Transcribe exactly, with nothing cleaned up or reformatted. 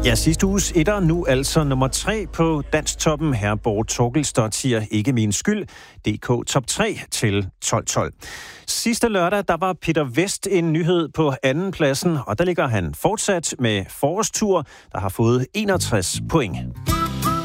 Ja, sidste uges etter, nu altså nummer tre på Dansktoppen. Herborg Torgelsdott siger ikke min skyld. D K top tre til tolv tolv. Sidste lørdag, der var Peter West en nyhed på anden pladsen, og der ligger han fortsat med forårstur, der har fået enogtres point.